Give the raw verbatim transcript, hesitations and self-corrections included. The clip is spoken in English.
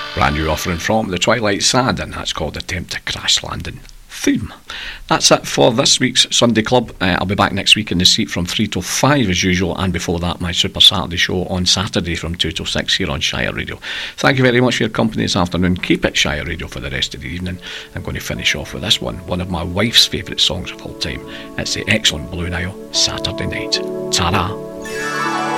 Brand new offering from the Twilight Sad, and that's called Attempt to Crash Landing Theme. That's it for this week's Sunday Club. Uh, I'll be back next week in the seat from three till five as usual, and before that my Super Saturday show on Saturday from two till six here on Shire Radio. Thank you very much for your company this afternoon. Keep it Shire Radio for the rest of the evening. I'm going to finish off with this one, one of my wife's favourite songs of all time. It's the excellent Blue Nile, Saturday Night. Ta-ra.